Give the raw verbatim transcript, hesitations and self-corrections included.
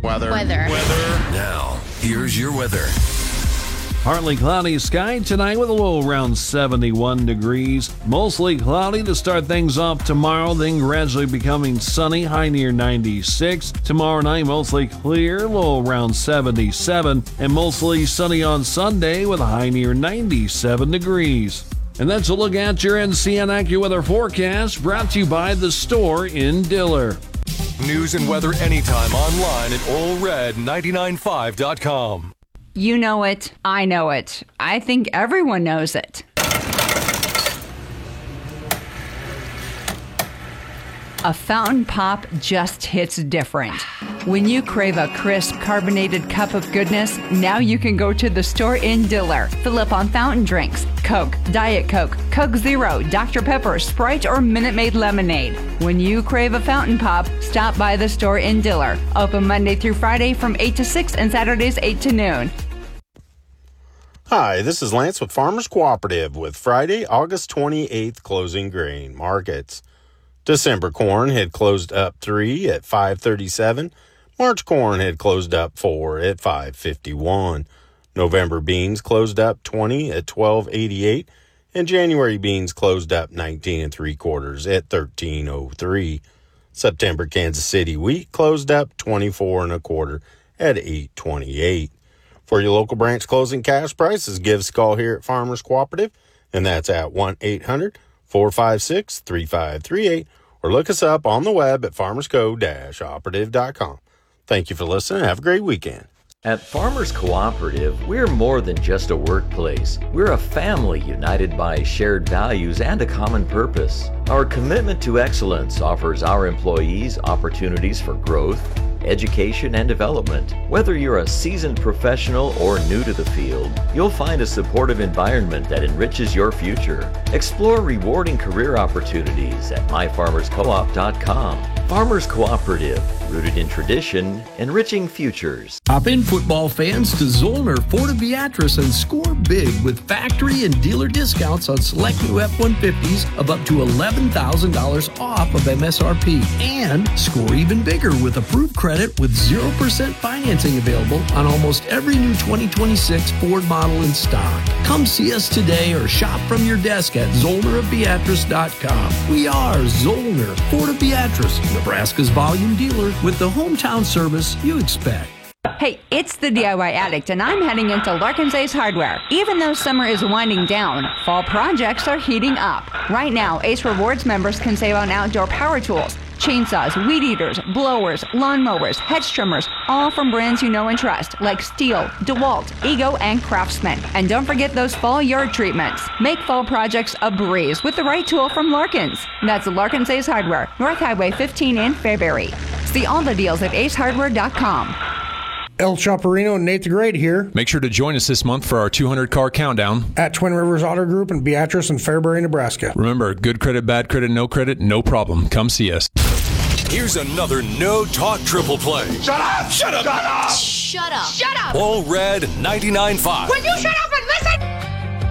Weather. Weather. Weather. Now, here's your weather. Partly cloudy sky tonight with a low around seventy-one degrees. Mostly cloudy to start things off tomorrow, then gradually becoming sunny, high near ninety-six. Tomorrow night, mostly clear, low around seventy-seven, and mostly sunny on Sunday with a high near ninety-seven degrees. And that's a look at your N C N AccuWeather forecast, brought to you by The Store in Diller. News and weather anytime online at Ole Red ninety-nine five dot com. You know it. I know it. I think everyone knows it. A fountain pop just hits different. When you crave a crisp, carbonated cup of goodness, now you can go to The Store in Diller. Fill up on fountain drinks, Coke, Diet Coke, Coke Zero, Doctor Pepper, Sprite, or Minute Maid lemonade. When you crave a fountain pop, stop by The Store in Diller. Open Monday through Friday from eight to six and Saturdays eight to noon. Hi, this is Lance with Farmers Cooperative with Friday, August twenty-eighth closing grain markets. December corn had closed up three at five thirty-seven. March corn had closed up four at five fifty-one. November beans closed up twenty at twelve eighty-eight, and January beans closed up nineteen and three quarters at thirteen oh three. September Kansas City wheat closed up twenty-four and a quarter at eight twenty-eight. For your local branch closing cash prices, give us a call here at Farmers Cooperative, and that's at one eight hundred four five six three five three eight, or look us up on the web at farmers co dash operative dot com. Thank you for listening. Have a great weekend. At Farmers Cooperative, we're more than just a workplace. We're a family united by shared values and a common purpose. Our commitment to excellence offers our employees opportunities for growth, education, and development. Whether you're a seasoned professional or new to the field, you'll find a supportive environment that enriches your future. Explore rewarding career opportunities at my farmers co op dot com. Farmers Cooperative, rooted in tradition, enriching futures. Hop in, football fans, to Zollner Ford Beatrice and score big with factory and dealer discounts on select new F one fifties of up to eleven thousand dollars off of M S R P. And score even bigger with approved credit with zero percent financing available on almost every new twenty twenty-six Ford model in stock. Come see us today or shop from your desk at Zollner of Beatrice dot com. We are Zollner Ford Beatrice, Nebraska's volume dealer with the hometown service you expect. Hey, it's the D I Y Addict, and I'm heading into Larkin's Ace Hardware. Even though summer is winding down, fall projects are heating up. Right now, Ace Rewards members can save on outdoor power tools, chainsaws, weed eaters, blowers, lawnmowers, hedge trimmers, all from brands you know and trust, like Stihl, DeWalt, Ego, and Craftsman. And don't forget those fall yard treatments. Make fall projects a breeze with the right tool from Larkins. That's Larkin's Ace Hardware, North Highway fifteen in Fairbury. See all the deals at ace hardware dot com. El Chaparino and Nate the Great here. Make sure to join us this month for our two hundred car countdown at Twin Rivers Auto Group in Beatrice and Fairbury, Nebraska. Remember, good credit, bad credit, no credit, no problem. Come see us. Here's another No Talk Triple Play. Shut up! Shut up! Shut up! Shut up! Shut up! Ole Red ninety-nine point five. Will you shut up?